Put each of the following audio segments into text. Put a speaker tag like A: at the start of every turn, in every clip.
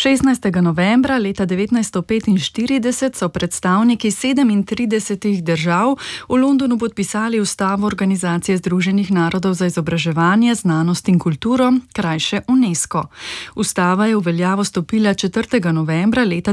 A: 16. novembra leta 1945 so predstavniki 37 držav v Londonu podpisali ustavo Organizacije Združenih narodov za izobraževanje, znanost in kulturo, krajše UNESCO. Ustava je v veljavo stopila 4. novembra leta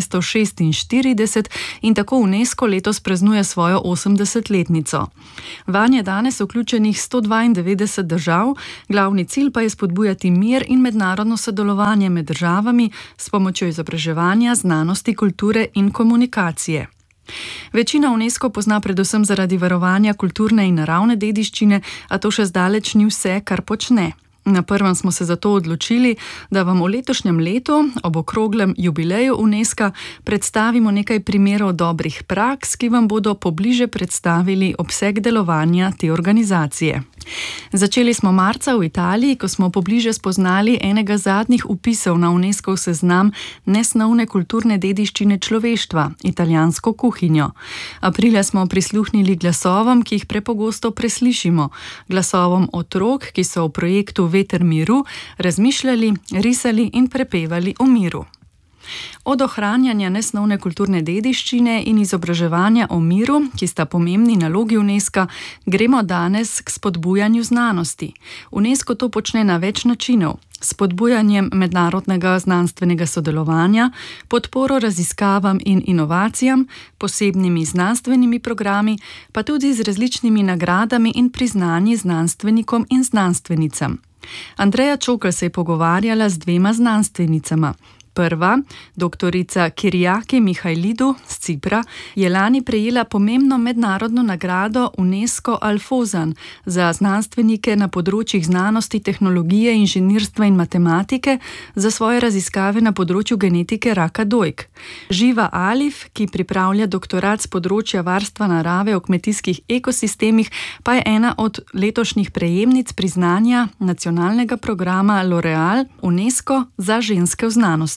A: 1946 in tako UNESCO letos praznuje svojo 80-letnico. Vanj je danes vključenih 192 držav, glavni cilj pa je spodbujati mir in mednarodno sodelovanje med državami s pomočjo izobraževanja, znanosti, kulture in komunikacije. Večina UNESCO pozna predvsem zaradi varovanja kulturne in naravne dediščine, a to še zdaleč ni vse, kar počne. Na prvem smo se zato odločili, da vam v letošnjem letu ob okroglem jubileju UNESCO predstavimo nekaj primerov dobrih praks, ki vam bodo pobliže predstavili obseg delovanja te organizacije. Začeli smo marca v Italiji, ko smo pobliže spoznali enega zadnjih vpisov na UNESCO seznam nesnovne kulturne dediščine človeštva, italijansko kuhinjo. Aprila smo prisluhnili glasovom, ki jih prepogosto preslišimo, glasovom otrok, ki so v projektu Veter miru razmišljali, risali in prepevali o miru. Od ohranjanja nesnovne kulturne dediščine in izobraževanja o miru, ki sta pomembni nalogi UNESCO, gremo danes k spodbujanju znanosti. UNESCO to počne na več načinov. Spodbujanjem mednarodnega znanstvenega sodelovanja, podporo raziskavam in inovacijam, posebnimi znanstvenimi programi, pa tudi z različnimi nagradami in priznanji znanstvenikom in znanstvenicam. Andreja Čokl se je pogovarjala z dvema znanstvenicama. Prva, doktorica Kyriaki Mihailidou z Cipra, je lani prejela pomembno mednarodno nagrado UNESCO Alfozan za znanstvenike na področjih znanosti, tehnologije, inženirstva in matematike za svoje raziskave na področju genetike raka dojk. Živa Alif, ki pripravlja doktorat z področja varstva narave v kmetijskih ekosistemih, pa je ena od letošnjih prejemnic priznanja nacionalnega programa L'Oréal UNESCO za ženske v znanosti.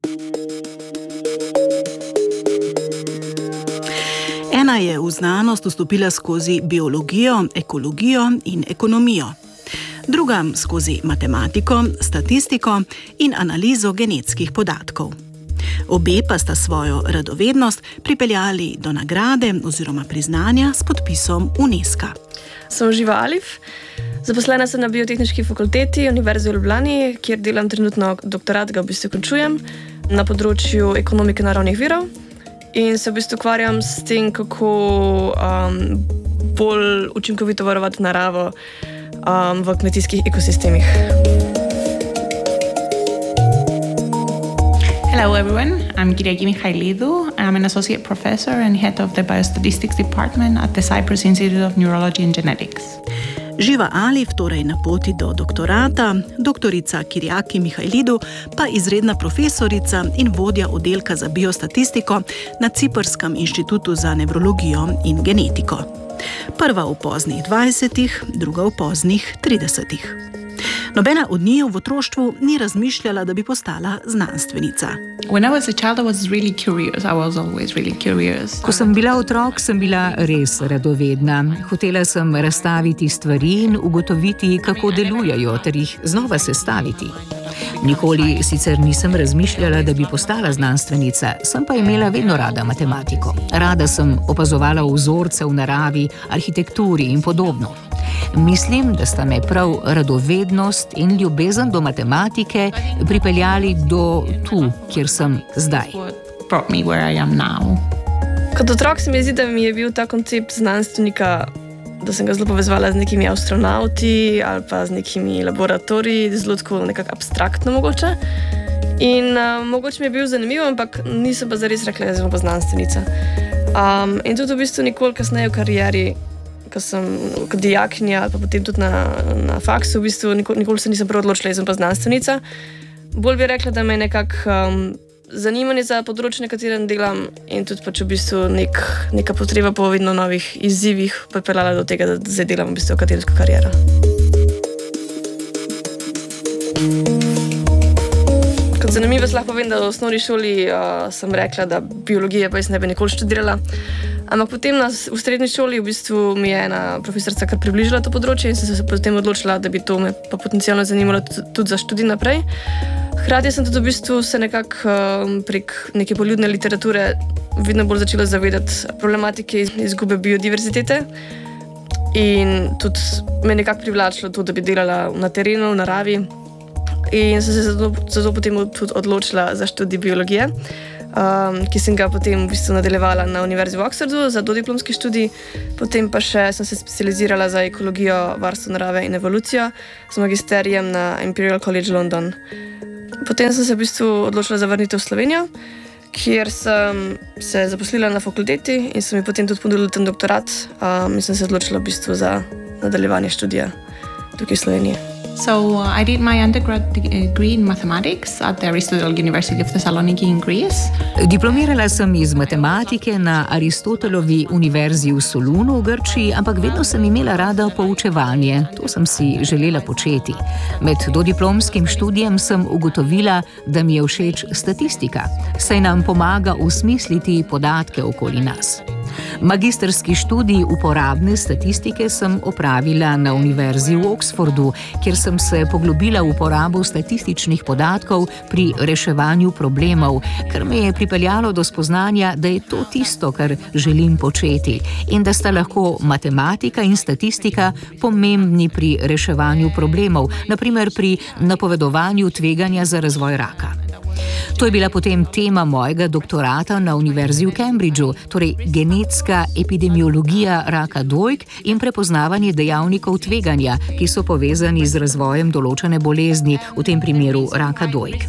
B: Ena je v znanost vstopila skozi biologijo, ekologijo in ekonomijo. Druga skozi matematiko, statistiko in analizo genetskih podatkov. Obe pa sta svojo radovednost pripeljali do nagrade oziroma priznanja s podpisom UNESCO.
C: Sem Živa Alif. Zaposlena sem na Biotehniški fakulteti Univerze v Ljubljani, kjer delam trenutno doktorat, ga v bistvu končujem, na področju ekonomike naravnih virov in se v bistvu ukvarjam s tem, kako bolj učinkovito varovati naravo v kmetijskih ekosistemih.
D: Hello everyone, I'm Kyriaki Mihailidou. I'm an associate professor and head of the Biostatistics Department at the Cyprus Institute of Neurology and Genetics.
B: Živa Alif torej na poti do doktorata, doktorica Kyriaki Mihailidou pa izredna profesorica in vodja oddelka za biostatistiko na Ciprskem inštitutu za nevrologijo in genetiko. Prva v poznih 20-ih, druga v poznih 30-ih. Nobena od njiju v otroštvu ni razmišljala, da bi postala znanstvenica.
E: Ko sem bila otrok, sem bila res radovedna. Hotela sem razstaviti stvari in ugotoviti, kako delujejo, ter jih znova sestaviti. Nikoli sicer nisem razmišljala, da bi postala znanstvenica, sem pa imela vedno rada matematiko. Rada sem opazovala vzorce v naravi, arhitekturi in podobno. Mislim, da sta me prav radovednost in ljubezen do matematike pripeljali do tu, kjer sem zdaj.
C: Kot otrok se mi zdi, da mi je bil ta koncept znanstvenika, da sem ga zelo povezovala z nekimi astronauti ali pa z nekimi laboratoriji, zelo tako nekako abstraktno mogoče. In mogoče mi je bil zanimiv, ampak nisem pa zares rekla, da sem pa znanstvenica. In tudi v bistvu nikoli kasneje v karieri, ko sem kot dijakinja ali pa potem tudi na faksu, v bistvu nikoli se nisem prav odločila, da sem pa znanstvenica. Bolj bi rekla, da me je nekako zanimanje za področje, na katerem delam in tudi pač v bistvu neka potreba po vedno novih izzivih pripeljala do tega, da zdaj delam v bistvu akademsko kariero. Kot zanimivo lahko povem, da v osnovni šoli sem rekla, da biologije pa jaz ne bi nikoli študirala. Ampak potem v srednji šoli v bistvu mi je ena profesorica kar približala to področje in sem se potem odločila, da bi to me pa potencialno zanimalo tudi za študij naprej. Hkrati sem tudi v bistvu se nekako prek neke poljudne literature vedno bolj začela zavedati problematike izgube biodiverzitete. In tudi me nekako privlačilo to, da bi delala na terenu, v naravi. In sem se zato potem tudi odločila za študij biologije, ki sem ga potem v bistvu nadaljevala na Univerzi v Oxfordu za dodiplomski študij. Potem pa še sem se specializirala za ekologijo, varstvo narave in evolucijo z magisterijem na Imperial College London. Potem sem se v bistvu odločila za vrnitev v Slovenijo, kjer sem se zaposlila na fakulteti in sem mi potem tudi ponudila ten doktorat in sem se odločila v bistvu za nadaljevanje študija tukaj v Sloveniji.
D: So I did my undergrad degree in mathematics at the Aristotle University of Thessaloniki in Greece.
E: Diplomirala sem iz matematike na Aristotelovi univerzi v Solunu v Grčiji, ampak vedno sem imela rada poučevanje. To sem si želela početi. Med dodiplomskim študijem sem ugotovila, da mi je všeč statistika, saj nam pomaga osmisliti podatke okoli nas. Magistrski študij uporabne statistike sem opravila na Univerzi v Oxfordu, kjer sem se poglobila v uporabo statističnih podatkov pri reševanju problemov, kar me je pripeljalo do spoznanja, da je to tisto, kar želim početi in da sta lahko matematika in statistika pomembni pri reševanju problemov, na primer pri napovedovanju tveganja za razvoj raka. To je bila potem tema mojega doktorata na Univerzi v Cambridgeu, torej genetska epidemiologija raka dojk in prepoznavanje dejavnikov tveganja, ki so povezani z razvojem določene bolezni, v tem primeru raka dojk.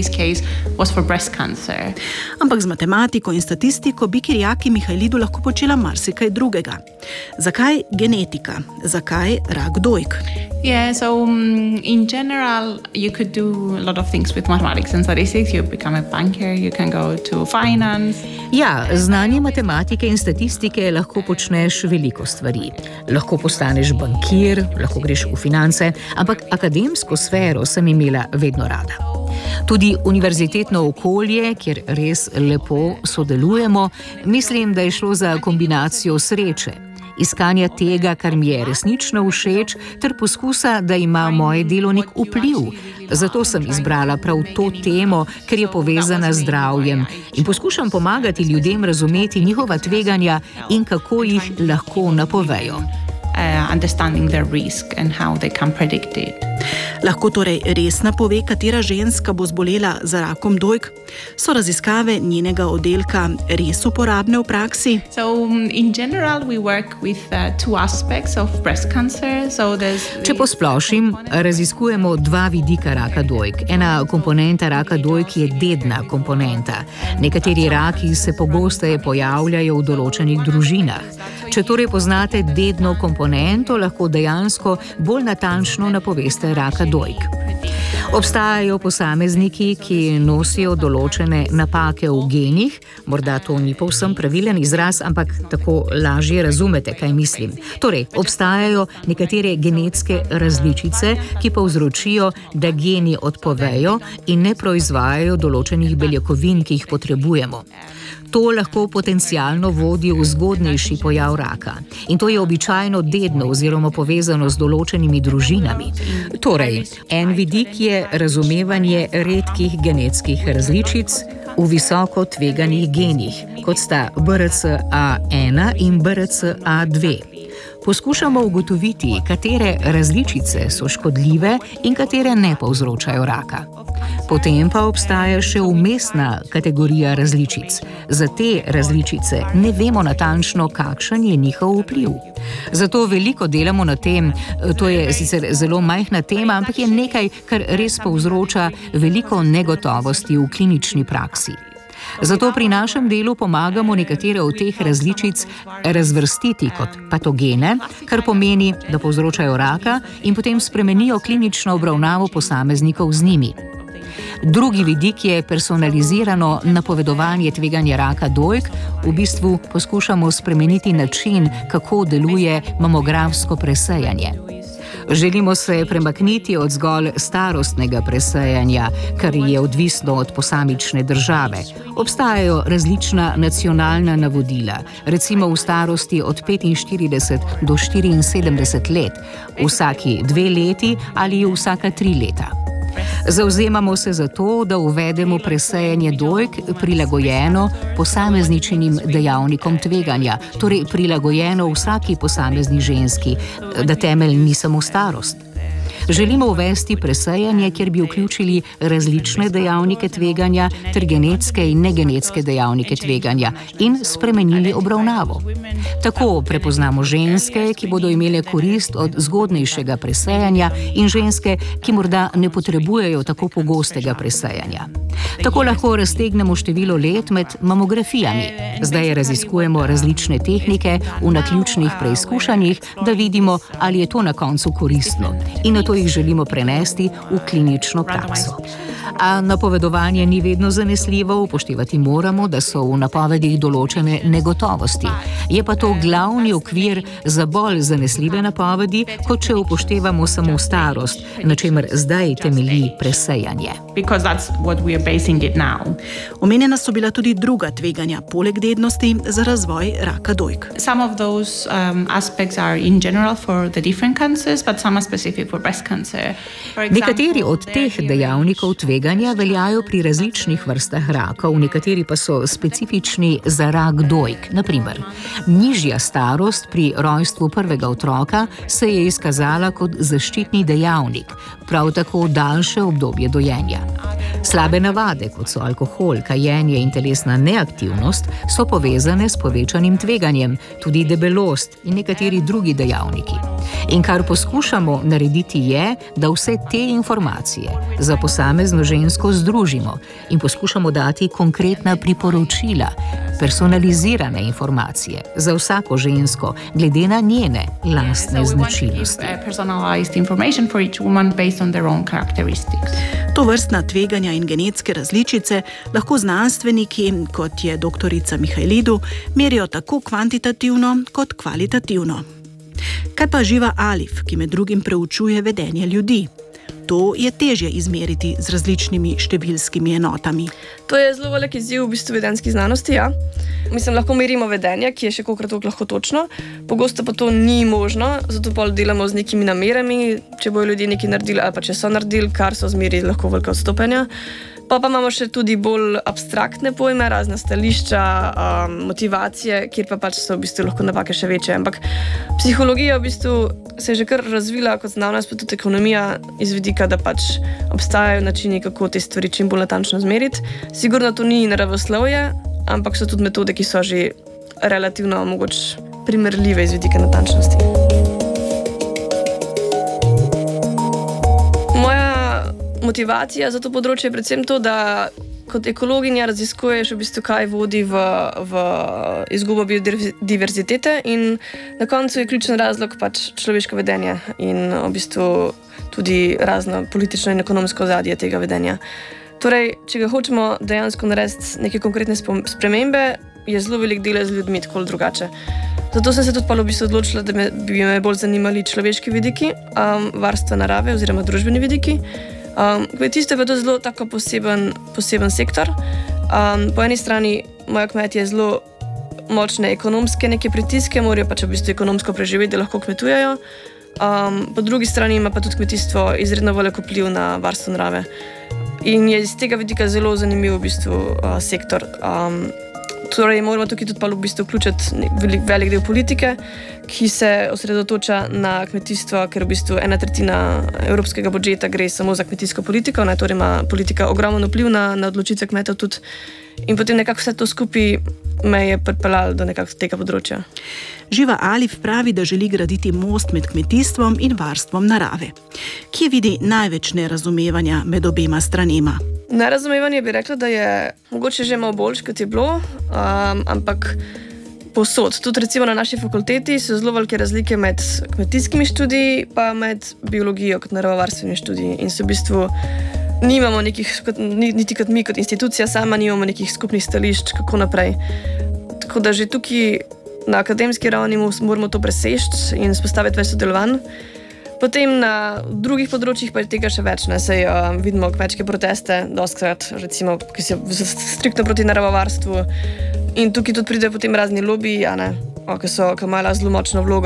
B: Ampak z matematiko in statistiko bi Kyriaki Mihailidou lahko počela marsikaj drugega. Zakaj genetika? Zakaj rak dojk?
D: Yeah, so in general, you could do a lot of things with mathematics and statistics. You become a banker, you can go to finance.
E: Ja, znanje matematike in statistike lahko počneš veliko stvari. Lahko postaneš bankir, lahko greš v finance, ampak akademsko sfero sem imela vedno rada. Tudi univerzitetno okolje, kjer res lepo sodelujemo, mislim, da je šlo za kombinacijo sreče, iskanja tega, kar mi je resnično všeč, ter poskusa, da ima moje delo nek vpliv. Zato sem izbrala prav to temo, ker je povezana z zdravjem in poskušam pomagati ljudem razumeti njihova tveganja in kako jih lahko napovejo.
D: Understanding their risk and how they can predict it.
B: Lahko torej res napove, katera ženska bo zbolela za rakom dojk? So raziskave njenega oddelka res uporabne v praksi?
D: So in general we work with two aspects of breast cancer.
E: Če posplošim, raziskujemo dva vidika raka dojk. Ena komponenta raka dojk je dedna komponenta. Nekateri raki se pogosteje pojavljajo v določenih družinah. Če torej poznate dedno komponento, lahko dejansko bolj natančno napoveste raka dojk. Obstajajo posamezniki, ki nosijo določene napake v genih, morda to ni povsem pravilen izraz, ampak tako lažje razumete, kaj mislim. Torej, obstajajo nekatere genetske različice, ki povzročijo, da geni odpovejo in ne proizvajajo določenih beljakovin, ki jih potrebujemo. To lahko potencialno vodi v zgodnejši pojav raka. In to je običajno dedno oziroma povezano z določenimi družinami. Torej, en vidik je razumevanje redkih genetskih različic v visoko tveganih genih, kot sta BRCA1 in BRCA2. Poskušamo ugotoviti, katere različice so škodljive in katere ne povzročajo raka. Potem pa obstaja še vmesna kategorija različic. Za te različice ne vemo natančno, kakšen je njihov vpliv. Zato veliko delamo na tem, to je sicer zelo majhna tema, ampak je nekaj, kar res povzroča veliko negotovosti v klinični praksi. Zato pri našem delu pomagamo nekatere od teh različic razvrstiti kot patogene, kar pomeni, da povzročajo raka in potem spremenijo klinično obravnavo posameznikov z njimi. Drugi vidik je personalizirano napovedovanje tveganja raka dojk. V bistvu poskušamo spremeniti način, kako deluje mamografsko presejanje. Želimo se premakniti od zgolj starostnega presejanja, kar je odvisno od posamične države. Obstajajo različna nacionalna navodila, recimo v starosti od 45 do 74 let, vsaki 2 leti ali vsaka 3 leta. Zavzemamo se za to, da uvedemo presejanje dojk prilagojeno posamezničnim dejavnikom tveganja, torej prilagojeno vsaki posamezni ženski, da temelj ni samo starost. Želimo uvesti presejanje, kjer bi vključili različne dejavnike tveganja ter genetske in negenetske dejavnike tveganja in spremenili obravnavo. Tako prepoznamo ženske, ki bodo imele korist od zgodnejšega presejanja in ženske, ki morda ne potrebujejo tako pogostega presejanja. Tako lahko raztegnemo število let med mamografijami. Zdaj raziskujemo različne tehnike v naključnih preizkušanjih, da vidimo, ali je to na koncu koristno. In na to jih želimo prenesti v klinično prakso. A napovedovanje ni vedno zanesljivo, upoštevati moramo, da so v napovedih določene negotovosti. Je pa to glavni okvir za bolj zanesljive napovedi, kot če upoštevamo samo starost, na čemer zdaj temelji presejanje.
B: Omenjena so bila tudi druga tveganja, poleg dednosti, za razvoj raka dojk.
D: Some of those aspects are in general for the different cancers, but some are specific for breast cancer.
E: Nekateri od teh dejavnikov tveganja veljajo pri različnih vrstah rakov, nekateri pa so specifični za rak dojk. Naprimer, nižja starost pri rojstvu prvega otroka se je izkazala kot zaščitni dejavnik, prav tako daljše obdobje dojenja. Slabe navade, kot so alkohol, kajenje in telesna neaktivnost, so povezane s povečanim tveganjem, tudi debelost in nekateri drugi dejavniki. In kar poskušamo narediti je, da vse te informacije za posamezno žensko združimo in poskušamo dati konkretna priporočila, personalizirane informacije za vsako žensko, glede na njene lastne značilnosti.
B: To vrstna tveganja in genetske različice lahko znanstveniki, kot je doktorica Mihajlidu, merijo tako kvantitativno kot kvalitativno. Kaj pa živa Alif, ki med drugim preučuje vedenje ljudi? To je težje izmeriti z različnimi številskimi enotami.
C: To je zelo velik izziv v bistvu vedenjski znanosti, ja. Mislim, lahko merimo vedenje, ki je še kolikrat lahko točno. Pogosto pa to ni možno, zato pa delamo z nekimi namerami, če bojo ljudje nekaj naredili ali pa če so naredili, kar so zmeri lahko velika odstopanja. Pa imamo še tudi bolj abstraktne pojme, razna stališča, motivacije, kjer pa pač so v bistvu lahko napake še večje. Ampak psihologija v bistvu se je že kar razvila kot znanost, pa tudi ekonomija iz vidika, da pač obstajajo načini, kako te stvari čim bolj natančno zmeriti. Sigurno to ni naravoslovje, ampak so tudi metode, ki so že relativno mogoče primerljive iz vidika natančnosti. Motivacija za to področje je predvsem to, da kot ekologinja raziskuješ v bistvu, kaj vodi v izgubo biodiverzitete in na koncu je ključen razlog pač človeško vedenje in v bistvu tudi razno politično in ekonomsko ozadje tega vedenja. Torej, če ga hočemo dejansko narediti neke konkretne spremembe, je zelo velik del z ljudmi tako ali drugače. Zato sem se tudi v bistvu odločila, da bi me bolj zanimali človeški vidiki, varstva narave oziroma družbeni vidiki. Kmetijstvo je pa to zelo tako poseben sektor. Po eni strani imajo kmetje zelo močne ekonomske neke pritiske, morajo pač v bistvu ekonomsko preživeti, da lahko kmetujejo. Po drugi strani ima pa tudi kmetijstvo izredno velik vpliv na varstvo narave. In je iz tega vidika zelo zanimiv v bistvu sektor. Torej, moramo tukaj tudi pa v bistvu vključiti velik del politike, ki se osredotoča na kmetijstvo, ker v bistvu 1/3 evropskega budžeta gre samo za kmetijsko politiko, torej ima politika ogromno vpliv na odločitve kmetov tudi. In potem nekako vse to skupaj me je pripeljalo do nekako tega področja.
B: Živa Alif pravi, da želi graditi most med kmetijstvom in varstvom narave. Kje vidi največ nerazumevanja med obema stranema?
C: Nerazumevanje bi rekla, da je mogoče že malo boljše, kot je bilo, ampak posod. Tudi recimo na naši fakulteti so zelo velike razlike med kmetijskimi študiji pa med biologijo kot naravovarstvenimi študiji in so v bistvu nimamo nekih, niti kot mi kot institucija sama nimamo nekih skupnih stališč, kako naprej. Tako da že tukaj na akademski ravni moramo to preseči in spostaviti več sodelovanj. Potem na drugih področjih pa je tega še več. Sej vidimo kmečke proteste, dostkrat, recimo, ki so striktno proti naravovarstvu. In tukaj tudi pridejo potem razni lobiji, ki imajo zelo močno vlogo.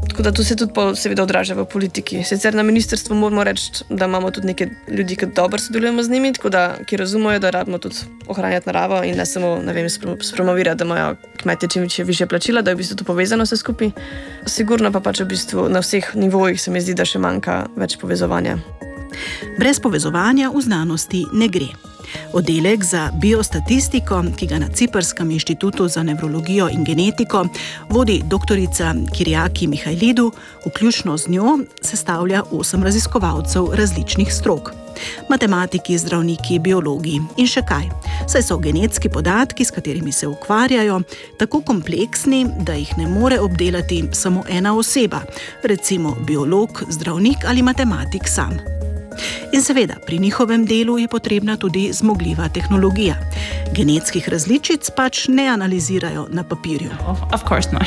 C: Tako da to se tudi seveda odraža v politiki. Sicer na ministrstvu moramo reči, da imamo tudi nekaj ljudi, ki dobro sodelujemo z njimi, tako da ki razumejo, da rabimo tudi ohranjati naravo in ne samo, spromovirati, da imajo kmetje čim više plačila, da je v bistvu to povezano vse skupaj. Sigurno pa pač v bistvu na vseh nivojih se mi zdi, da še manjka več povezovanja.
B: Brez povezovanja v znanosti ne gre. Oddelek za biostatistiko, ki ga na Ciprskem inštitutu za nevrologijo in genetiko vodi doktorica Kyriaki Mihailidou, vključno z njo sestavlja 8 raziskovalcev različnih strok. Matematiki, zdravniki, biologi in še kaj. Saj so genetski podatki, s katerimi se ukvarjajo, tako kompleksni, da jih ne more obdelati samo ena oseba, recimo biolog, zdravnik ali matematik sam. In seveda, pri njihovem delu je potrebna tudi zmogljiva tehnologija. Genetskih različic pač ne analizirajo na papirju.
D: Of course not.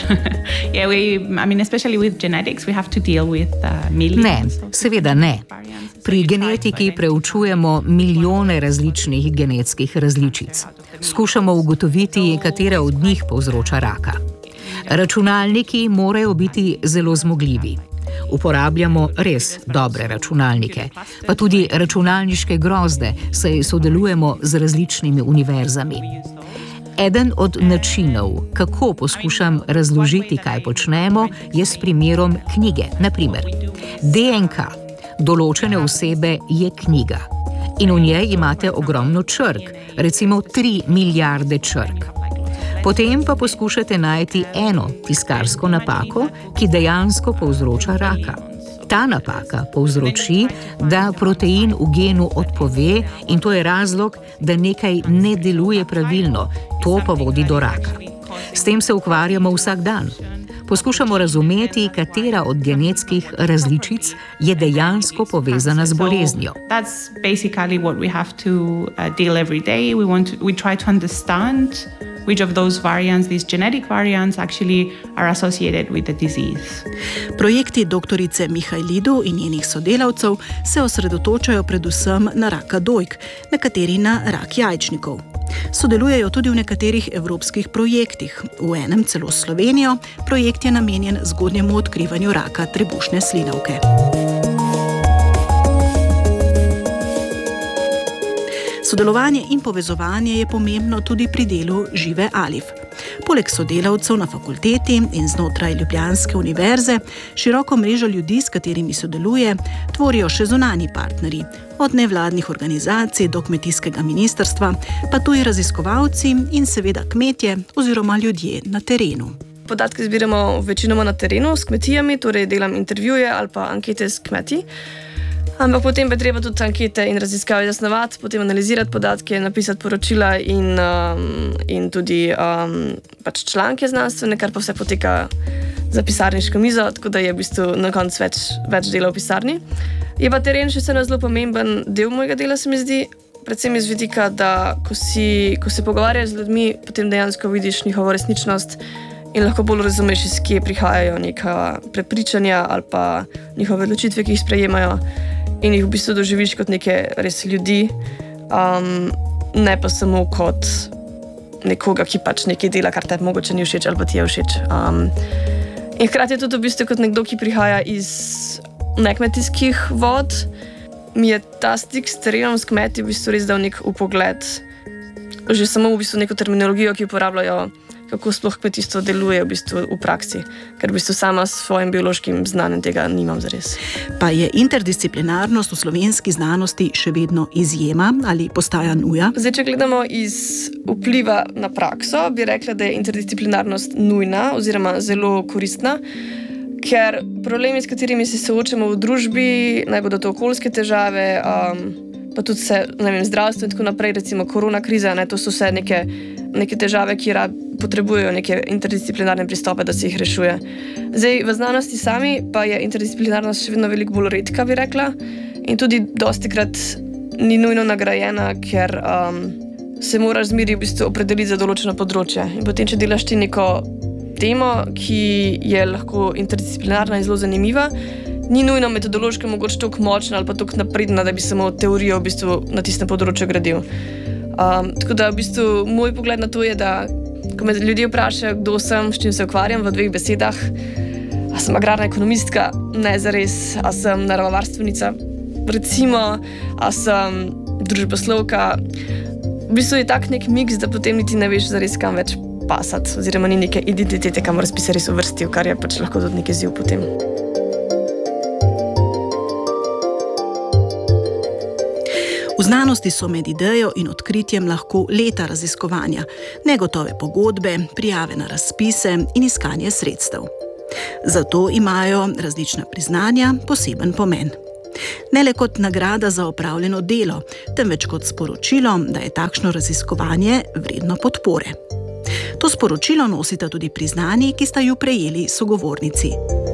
D: Especially with genetics, we have to deal with millions.
E: Ne, seveda ne. Pri genetiki preučujemo milijone različnih genetskih različic. Skušamo ugotoviti, katera od njih povzroča raka. Računalniki morajo biti zelo zmogljivi. Uporabljamo res dobre računalnike, pa tudi računalniške grozde, saj sodelujemo z različnimi univerzami. Eden od načinov, kako poskušam razložiti, kaj počnemo, je s primerom knjige. Naprimer, DNK določene osebe je knjiga in v njej imate ogromno črk, recimo 3 milijarde črk. Potem pa poskušate najti eno tiskarsko napako, ki dejansko povzroča raka. Ta napaka povzroči, da protein v genu odpove in to je razlog, da nekaj ne deluje pravilno, to pa vodi do raka. S tem se ukvarjamo vsak dan. Poskušamo razumeti, katera od genetskih različic je dejansko povezana z boleznijo.
D: That's basically what we have to deal every day. We try to understand which of those variants, these genetic variants, actually are associated with the disease.
B: Projekti doktorice Mihailidou in njenih sodelavcev se osredotočajo predvsem na raka dojk, nekateri na rak jajčnikov. Sodelujejo tudi v nekaterih evropskih projektih, v enem celo s Slovenijo. Projekt je namenjen zgodnjemu odkrivanju raka trebušne slinavke. Sodelovanje in povezovanje je pomembno tudi pri delu Žive Alif. Poleg sodelavcev na fakulteti in znotraj Ljubljanske univerze, široko mrežo ljudi, s katerimi sodeluje, tvorijo še zunanji partnerji, od nevladnih organizacij do kmetijskega ministrstva, pa tudi raziskovalci in seveda kmetje oziroma ljudje na terenu.
C: Podatke zbiramo večinoma na terenu s kmetijami, torej delam intervjuje ali pa ankete s kmeti. Ampak potem pa treba tudi ankete in raziskave zasnovati, potem analizirati podatke, napisati poročila in tudi pač članke znanstvene, kar pa vse poteka za pisarniško mizo, tako da je v bistvu na koncu več dela v pisarni. Je pa teren še zelo pomemben del mojega dela, se mi zdi, predvsem iz vidika, da ko se pogovarjaš z ljudmi, potem dejansko vidiš njihovo resničnost in lahko bolj razumeš, iz kje prihajajo neka prepričanja ali pa njihove odločitve, ki jih sprejemajo. In jih v bistvu doživiš kot neke res ljudi, ne pa samo kot nekoga, ki pač nekaj dela, kar te mogoče ni všeč ali pa ti je všeč. In hkrati je tudi v bistvu kot nekdo, ki prihaja iz nekmetijskih vod, mi je ta stik s terenom, s kmeti v bistvu res dal nek vpogled, že samo v bistvu neko terminologijo, ki uporabljajo, kako sploh kmetijstvo deluje v bistvu v praksi, ker v bistvu sama s svojim biološkim znanjem tega nimam zares.
B: Pa je interdisciplinarnost v slovenski znanosti še vedno izjema ali postaja nuja?
C: Zdaj, če gledamo iz vpliva na prakso, bi rekla, da je interdisciplinarnost nujna oziroma zelo koristna, ker problemi, s katerimi se soočamo v družbi, naj bodo to okoljske težave, pa tudi zdravstvo in tako naprej, recimo korona kriza, to so vse neke težave, ki potrebujejo neke interdisciplinarne pristope, da se jih rešuje. Zdaj, v znanosti sami pa je interdisciplinarnost še vedno veliko bolj redka, bi rekla, in tudi dostikrat ni nujno nagrajena, ker se moraš zmeri v bistvu opredeliti za določeno področje. In potem, če delaš ti neko temo, ki je lahko interdisciplinarna in zelo zanimiva, ni nujno metodološko mogoče toliko močna ali pa toliko napredna, da bi samo teorijo v bistvu na tistem področju gradil. Tako da v bistvu moj pogled na to je, da ko me ljudje vprašajo, kdo sem, s čim se ukvarjam v 2 besedah, sem agrarna ekonomistka, ne zares, a sem naravovarstvenica, recimo, a sem družboslovka. V bistvu je tak nek miks, da potem niti ne veš zares kam več pasati, oziroma ni neke identitete, kamor bi se res uvrstil, kar je pač lahko tudi nekaj ziv potem.
B: V znanosti so med idejo in odkritjem lahko leta raziskovanja, negotove pogodbe, prijave na razpise in iskanje sredstev. Zato imajo različna priznanja poseben pomen. Ne le kot nagrada za opravljeno delo, temveč kot sporočilo, da je takšno raziskovanje vredno podpore. To sporočilo nosita tudi priznanji, ki sta ju prejeli sogovornici.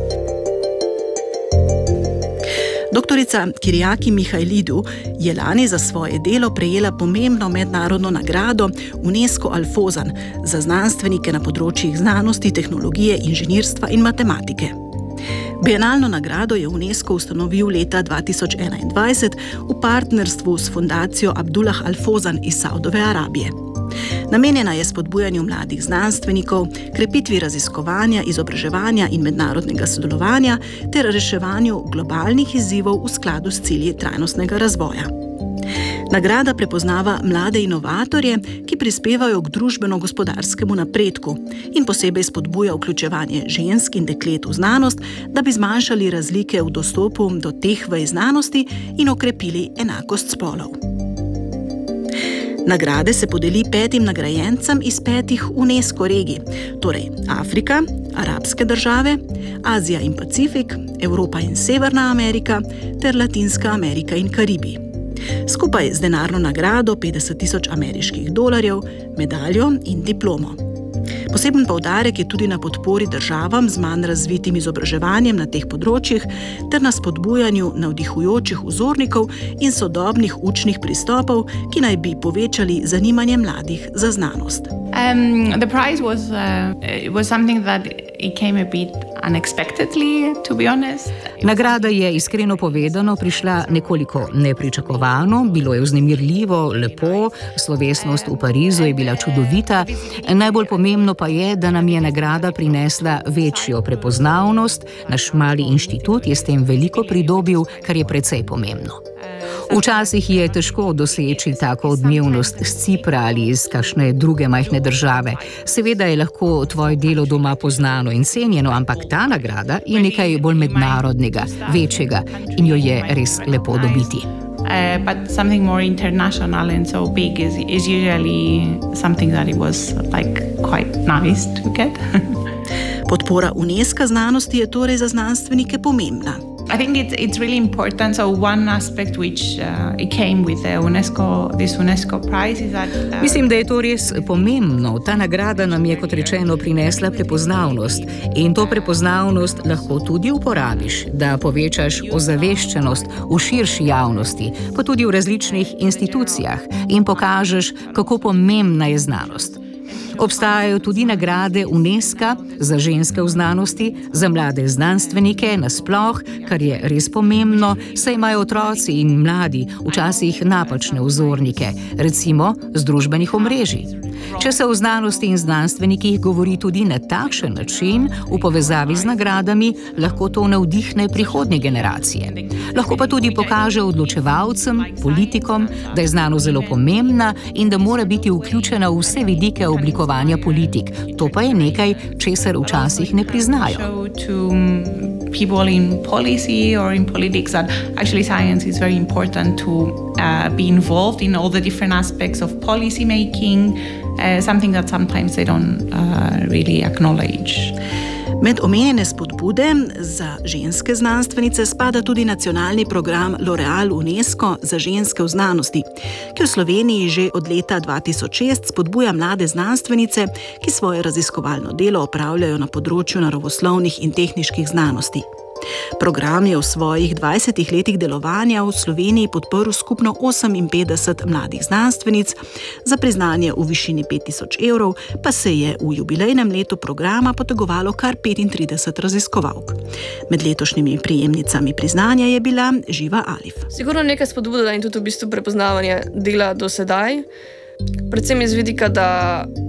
B: Doktorica Kyriaki Mihailidou je lani za svoje delo prejela pomembno mednarodno nagrado UNESCO Alfozan za znanstvenike na področjih znanosti, tehnologije, inženirstva in matematike. Bienalno nagrado je UNESCO ustanovil leta 2021 v partnerstvu s fundacijo Abdullah Alfozan iz Saudove Arabije. Namenjena je spodbujanju mladih znanstvenikov, krepitvi raziskovanja, izobraževanja in mednarodnega sodelovanja ter reševanju globalnih izzivov v skladu s cilji trajnostnega razvoja. Nagrada prepoznava mlade inovatorje, ki prispevajo k družbeno-gospodarskemu napredku in posebej spodbuja vključevanje žensk in deklet v znanost, da bi zmanjšali razlike v dostopu do teh vej znanosti in okrepili enakost spolov. Nagrade se podeli 5 nagrajencem iz 5 UNESCO regij, torej Afrika, arabske države, Azija in Pacifik, Evropa in Severna Amerika ter Latinska Amerika in Karibi. Skupaj z denarno nagrado $50,000 ameriških, medaljo in diplomo. Poseben poudarek je tudi na podpori državam z manj razvitim izobraževanjem na teh področjih ter na spodbujanju navdihujočih vzornikov in sodobnih učnih pristopov, ki naj bi povečali zanimanje mladih za znanost.
D: The prize was something that it came a bit unexpectedly, to be honest.
E: Nagrada je iskreno povedano prišla nekoliko nepričakovano, bilo je vznemirljivo, lepo, slovesnost v Parizu je bila čudovita, najbolj pomembno pa je, da nam je nagrada prinesla večjo prepoznavnost, naš mali inštitut je s tem veliko pridobil, kar je precej pomembno. Včasih je težko doseči tako odmevnost z Cipra ali iz kakšne druge majhne države. Seveda je lahko tvoje delo doma poznano in cenjeno, ampak ta nagrada je nekaj bolj mednarodnega, večjega in jo je res lepo dobiti.
D: But something more international and so big is usually something that it was like quite nice to get.
B: Podpora UNESCO znanosti je torej za znanstvenike pomembna.
D: I think it's really important. So one aspect which it came with the this UNESCO prize is that
E: Mislim, da je to res pomembno. Ta nagrada nam je, kot rečeno, prinesla prepoznavnost in to prepoznavnost lahko tudi uporabiš, da povečaš ozaveščenost v širši javnosti, pa tudi v različnih institucijah in pokažeš, kako pomembna je znanost. Obstajajo tudi nagrade UNESCO za ženske v znanosti, za mlade znanstvenike nasploh, kar je res pomembno, saj imajo otroci in mladi včasih napačne vzornike, recimo z družbenih omrežij. Če se o znanosti in znanstvenikih govori tudi na takšen način, v povezavi z nagradami, lahko to navdihne prihodnje generacije. Lahko pa tudi pokaže odločevalcem, politikom, da je znanost zelo pomembna in da mora biti vključena v vse vidike oblikovanja politik. To pa je nekaj, česar včasih ne priznajo.
D: People in policy or in politics that actually science is very important to be involved in all the different aspects of policy making, something that sometimes they don't really acknowledge.
B: Med omenjene spodbude za ženske znanstvenice spada tudi nacionalni program L'Oréal UNESCO za ženske v znanosti, ki v Sloveniji že od leta 2006 spodbuja mlade znanstvenice, ki svoje raziskovalno delo opravljajo na področju naravoslovnih in tehniških znanosti. Program je v svojih 20 letih delovanja v Sloveniji podprl skupno 58 mladih znanstvenic, za priznanje v višini €5,000 pa se je v jubilejnem letu programa potegovalo kar 35 raziskovalk. Med letošnjimi prejemnicami priznanja je bila Živa Alif.
C: Sigurno nekaj spodbuda in tudi v bistvu prepoznavanje dela do sedaj. Predvsem iz vidika, da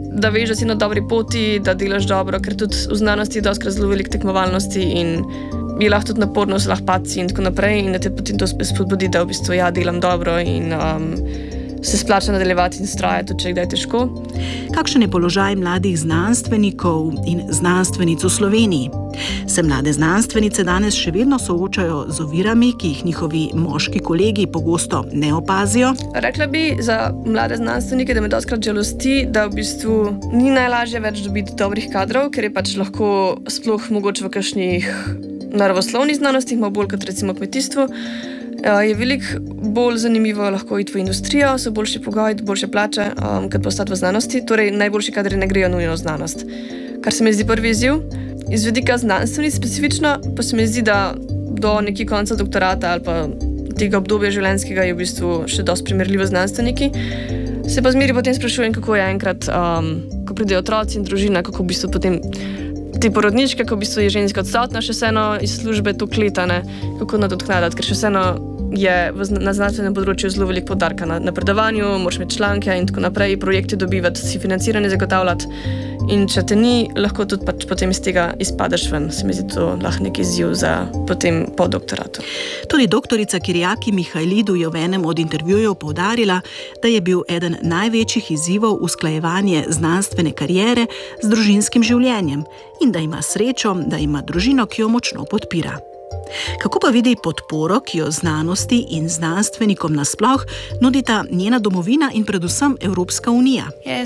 C: da veš, da si na dobri poti, da delaš dobro, ker tudi v znanosti je dostikrat zelo veliko tekmovalnosti in je lahko tudi naporno, se lahko padci in tako naprej in da te potem to spodbudi, da v bistvu delam dobro in se splača nadaljevati in vztrajati, če je kdaj težko.
B: Kakšen je položaj mladih znanstvenikov in znanstvenic v Sloveniji? Se mlade znanstvenice danes še vedno soočajo z ovirami, ki jih njihovi moški kolegi pogosto ne opazijo?
C: Rekla bi za mlade znanstvenike, da me dostikrat žalosti, da v bistvu ni najlažje več dobiti dobrih kadrov, ker je pač lahko sploh mogoče v kakšnih naravoslovnih znanostih, malo bolj kot recimo kmetijstvu. Je veliko bolj zanimivo lahko iti v industrijo, so boljši pogoji, boljše plače, kot pa ostati v znanosti. Torej, najboljši kadri ne grejo nujno v znanost. Kar se mi zdi prvi izziv. Iz vidika znanstvenic specifično pa se mi zdi, da do nekje konca doktorata ali pa tega obdobja življenjskega je v bistvu še dosti primerljivo znanstveniki. Se pa zmeri potem sprašujem, kako je enkrat, ko pridejo otroci in družina, kako v bistvu potem te porodničke, ko v bistvu je ženska odsotna še vseeno iz službe toliko leta, kako nadoknaditi, ker še vseeno je na znanstvenem področju zelo veliko poudarka na napredovanju, moraš imeti članke in tako naprej, projekte dobivati, si financiranje zagotavljati in če te ni, lahko tudi pač potem iz tega izpadeš ven. Se mi zdi to lahko neki izziv za potem po doktoratu.
B: Tudi doktorica Kyriaki Mihailidou je v enem od intervjujev poudarila, da je bil eden največjih izzivov usklajevanje znanstvene kariere z družinskim življenjem in da ima srečo, da ima družino, ki jo močno podpira. Kako pa vidi podporo, ki jo znanosti in znanstvenikom nasploh nudita njena domovina in predvsem Evropska unija?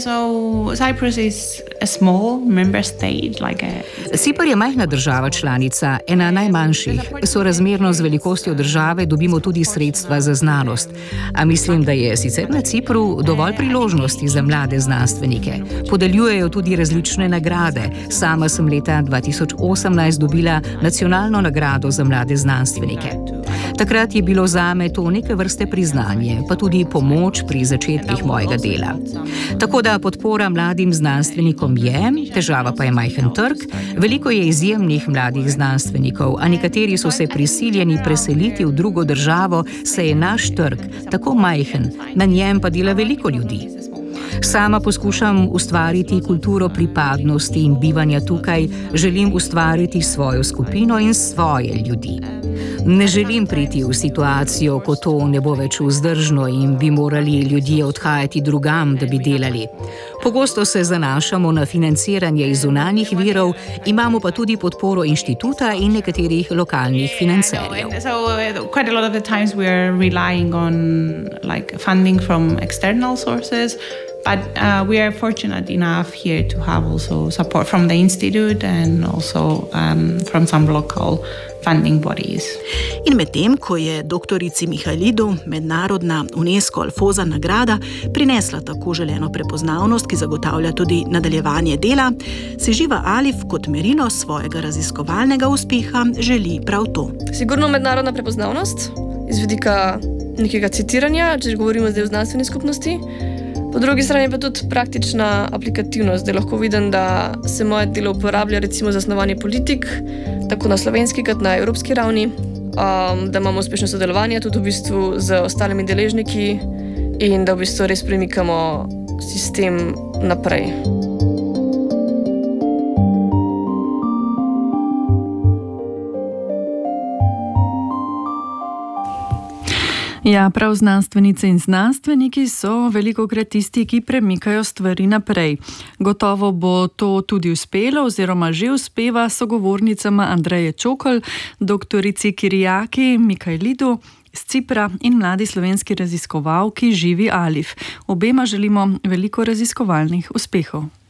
E: Cipr je majhna država članica, ena najmanjših. Sorazmerno z velikostjo države dobimo tudi sredstva za znanost. A mislim, da je sicer na Cipru dovolj priložnosti za mlade znanstvenike. Podeljujejo tudi različne nagrade. Sama sem leta 2018 dobila nacionalno nagrado za mlade znanstvenike. Takrat je bilo zame to neke vrste priznanje, pa tudi pomoč pri začetkih mojega dela. Tako da podpora mladim znanstvenikom je, težava pa je majhen trg. Veliko je izjemnih mladih znanstvenikov, a nekateri so se prisiljeni preseliti v drugo državo, saj je naš trg tako majhen, na njem pa dela veliko ljudi. Sama poskušam ustvariti kulturo pripadnosti in bivanja tukaj, želim ustvariti svojo skupino in svoje ljudi. Ne želim priti v situacijo, ko to ne bo več vzdržno in bi morali ljudje odhajati drugam, da bi delali. Pogosto se zanašamo na financiranje iz zunanjih virov, imamo pa tudi podporo inštituta in nekaterih lokalnih financerjev.
D: Quite a lot of the times we are relying on funding from external sources. But we are fortunate enough here to have also support from the institute and also from some local funding bodies.
B: In medtem, ko je doktorici Mihailidou mednarodna UNESCO Alfoza nagrada prinesla tako želeno prepoznavnost, ki zagotavlja tudi nadaljevanje dela, si Živa Alif kot merilo svojega raziskovalnega uspeha želi prav to.
C: Sigurno mednarodna prepoznavnost iz vidika nekega citiranja, če govorimo zdaj o znanstveni skupnosti. Po drugi strani pa tudi praktična aplikativnost, da lahko vidim, da se moje delo uporablja recimo za snovanje politik, tako na slovenski kot na evropski ravni, da imamo uspešno sodelovanje tudi v bistvu z ostalimi deležniki in da v bistvu res premikamo sistem naprej.
A: Ja, prav znanstvenice in znanstveniki so velikokrat tisti, ki premikajo stvari naprej. Gotovo bo to tudi uspelo oziroma že uspeva sogovornicama Andreje Čokl, doktorici Kyriaki Mihailidou z Cipra in mladi slovenski raziskovalki Živi Alif. Obema želimo veliko raziskovalnih uspehov.